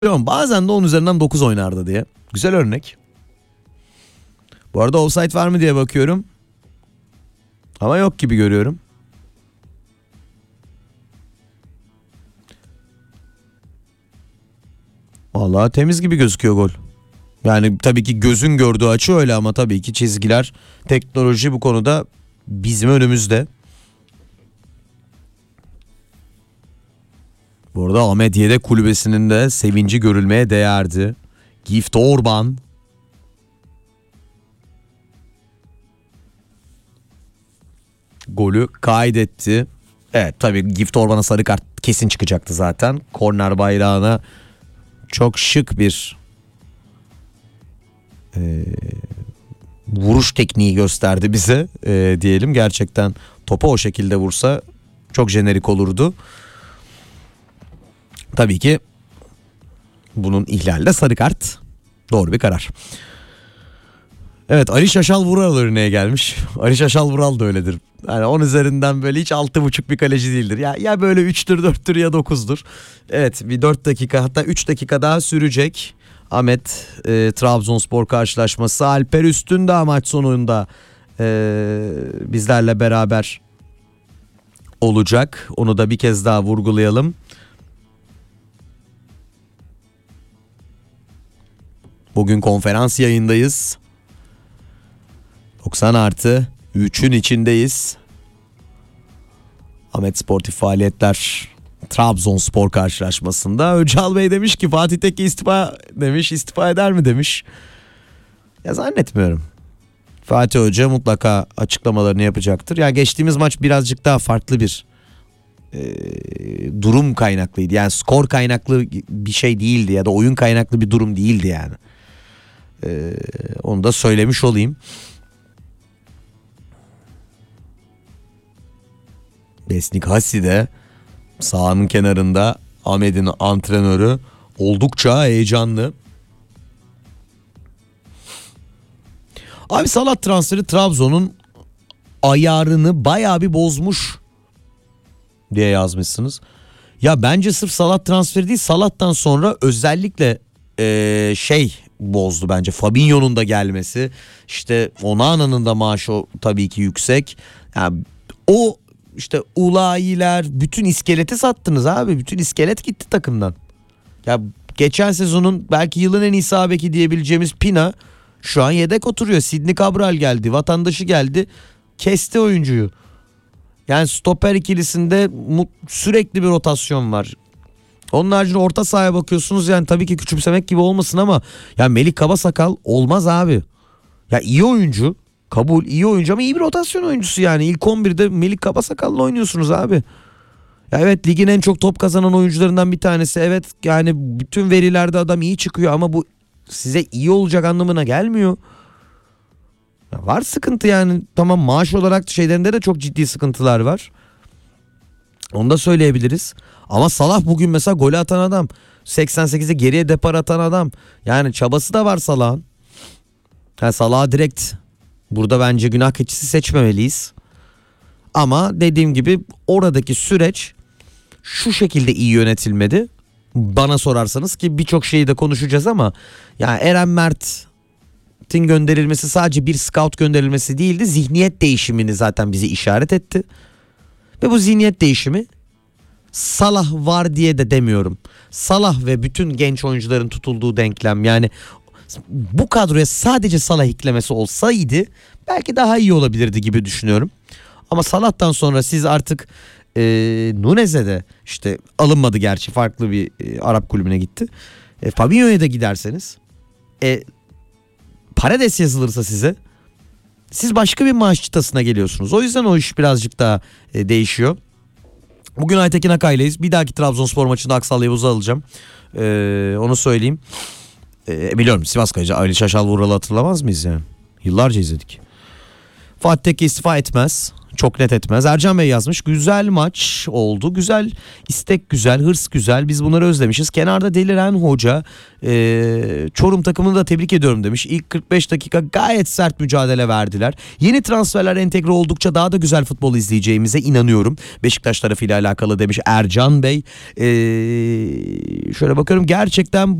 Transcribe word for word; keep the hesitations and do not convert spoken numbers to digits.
Bazen de on üzerinden dokuz oynardı diye. Güzel örnek. Bu arada offside var mı diye bakıyorum. Ama yok gibi görüyorum. Vallahi temiz gibi gözüküyor gol. Yani tabii ki gözün gördüğü açı öyle ama tabii ki çizgiler, teknoloji bu konuda bizim önümüzde. Bu arada Ahmet Yedek kulübesinin de sevinci görülmeye değerdi. Gift Orban. Golü kaydetti. Evet tabii Gift Orban'a sarı kart kesin çıkacaktı zaten. Korner bayrağına çok şık bir e, vuruş tekniği gösterdi bize e, diyelim. Gerçekten topu o şekilde vursa çok jenerik olurdu. Tabii ki bunun ihlalde sarı kart. Doğru bir karar. Evet, Ali Şaşal Vural örneğe gelmiş. Ali Şaşal Vural da öyledir. Yani on üzerinden böyle hiç altı buçuk bir kaleci değildir. Ya ya böyle üçtür, dörttür ya dokuzdur. Evet, bir dört dakika hatta üç dakika daha sürecek. Ahmet e, Trabzonspor karşılaşması. Alper Üstün de maç sonunda e, bizlerle beraber olacak. Onu da bir kez daha vurgulayalım. Bugün konferans yayındayız. doksan artı üçün içindeyiz. Ahmet Sportif Faaliyetler Trabzonspor karşılaşmasında. Öcal Bey demiş ki Fatih Tekke istifa demiş. İstifa eder mi demiş. Ya zannetmiyorum. Fatih Hoca mutlaka açıklamalarını yapacaktır. Ya geçtiğimiz maç birazcık daha farklı bir e, durum kaynaklıydı. Yani skor kaynaklı bir şey değildi ya da oyun kaynaklı bir durum değildi yani. E, onu da söylemiş olayım. Besnik Hasi de sahanın kenarında, Ahmet'in antrenörü, oldukça heyecanlı. Abi Salat transferi Trabzon'un ayarını bayağı bir bozmuş diye yazmışsınız. Ya bence sırf Salat transferi değil, Salat'tan sonra özellikle ee, şey bozdu bence. Fabinho'nun da gelmesi, işte Onana'nın da maaşı tabii ki yüksek. Yani o İşte Ulayiler, bütün iskeleti sattınız abi. Bütün iskelet gitti takımdan. Ya geçen sezonun belki yılın en iyi sağ beki diyebileceğimiz Pina şu an yedek oturuyor. Sidney Cabral geldi, vatandaşı geldi, kesti oyuncuyu. Yani stoper ikilisinde sürekli bir rotasyon var. Onun haricinde orta sahaya bakıyorsunuz, yani tabii ki küçümsemek gibi olmasın ama ya Melik Kabasakal olmaz abi. Ya iyi oyuncu. Kabul, iyi oyuncu ama iyi bir rotasyon oyuncusu yani. İlk on birde Melik Kabasakal'la oynuyorsunuz abi. Ya evet, ligin en çok top kazanan oyuncularından bir tanesi. Evet yani bütün verilerde adam iyi çıkıyor ama bu size iyi olacak anlamına gelmiyor. Ya var sıkıntı yani. Tamam, maaş olarak şeylerinde de çok ciddi sıkıntılar var. Onu da söyleyebiliriz. Ama Salah bugün mesela golü atan adam. seksen sekizde geriye depar atan adam. Yani çabası da var Salah'ın. Yani Salah'a direkt burada bence günah keçisi seçmemeliyiz. Ama dediğim gibi oradaki süreç şu şekilde iyi yönetilmedi. Bana sorarsanız, ki birçok şeyi de konuşacağız ama yani Eren Mert'in gönderilmesi sadece bir scout gönderilmesi değildi. Zihniyet değişimini zaten bize işaret etti. Ve bu zihniyet değişimi Salah var diye de demiyorum. Salah ve bütün genç oyuncuların tutulduğu denklem, yani bu kadroya sadece Salah eklemesi olsaydı belki daha iyi olabilirdi gibi düşünüyorum. Ama Salah'tan sonra siz artık e, Nunez'e de işte alınmadı, gerçi farklı bir e, Arap kulübüne gitti. E, Fabinho'ya da giderseniz, e, Paredes yazılırsa size, siz başka bir maaş çıtasına geliyorsunuz. O yüzden o iş birazcık daha e, değişiyor. Bugün Aytekin Akay'layız. Bir dahaki Trabzonspor maçında Aksal Yavuz'u alacağım. E, onu söyleyeyim. E, biliyorum Sivas Kayıcı Ali Şaşal Vural'ı hatırlamaz mıyız yani? Yıllarca izledik. Fatih Tekke istifa etmez. çok net etmez. Ercan Bey yazmış. Güzel maç oldu. Güzel istek, güzel hırs, güzel. Biz bunları özlemişiz. Kenarda deliren hoca, e, Çorum takımını da tebrik ediyorum demiş. İlk kırk beş dakika gayet sert mücadele verdiler. Yeni transferler entegre oldukça daha da güzel futbol izleyeceğimize inanıyorum. Beşiktaş tarafıyla alakalı demiş Ercan Bey. E, şöyle bakıyorum, gerçekten